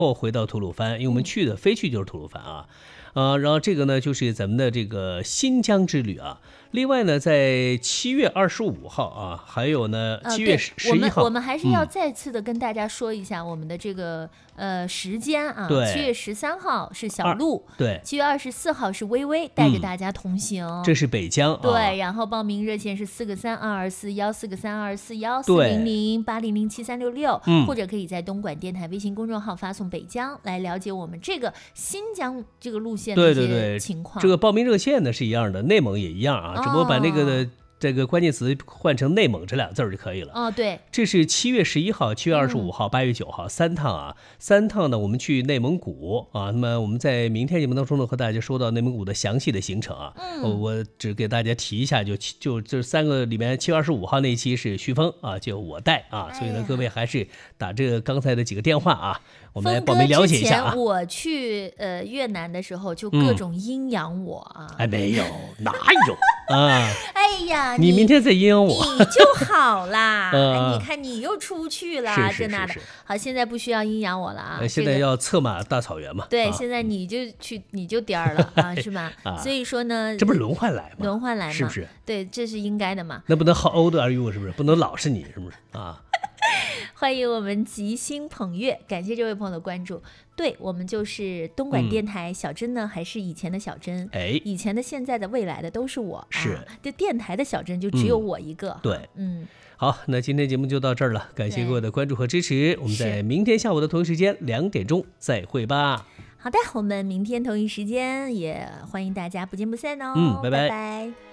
回到吐鲁番，因为我们飞去就是吐鲁番啊。然后这个呢就是咱们的这个新疆之旅啊。另外呢，在7月25号啊，还有呢7月11号， 我们还是要再次的跟大家说一下我们的这个时间啊。 对 7月13号是小鹿， 对 ，7月24号是微微带着大家同行， 这是北疆， 对，然后报名热线是4个3241，4个3241，40080073666，或者可以在东莞电台微信公众号发送北疆来了解我们这个新疆这个路线的一些情况。 这个报名热线呢是一样的，内蒙也一样啊。只不过把那个这个关键词换成内蒙这俩字就可以了。 对， 这是7月11号、7月25号、8月9号3趟啊。3趟呢，我们去内蒙古啊。那么我们在明天节目当中呢，和大家说到内蒙古的详细的行程啊。我只给大家提一下，就这3个里面，7月25号那一期是徐峰啊，就我带啊。所以呢，各位还是打这个刚才的几个电话啊，我们来报名了解一下啊。 我去越南的时候就各种阴阳我啊。 没有，哪有啊？ 哎呀， 你明天再阴阳我， 你就好啦。你看你又出去了，这那的。好，现在不需要阴阳我了啊。 现在要策马大草原嘛。 对，现在你就颠儿了啊，是吧？所以说呢， 这不是轮换来吗？ 轮换来嘛， 是不是？ 对，这是应该的嘛。 那不能 how old are you 是不是？不能老是你是不是啊？ 欢迎我们吉星捧月，感谢这位朋友的关注。对，我们就是东莞电台，小珍呢还是以前的小珍，以前的、现在的、未来的都是我， 是这电台的小珍就只有我一个。 对，好，那今天节目就到这儿了，感谢各位的关注和支持，我们在明天下午的同一时间2点钟再会吧。 好的，我们明天同一时间也欢迎大家不见不散哦。 拜拜。 拜拜。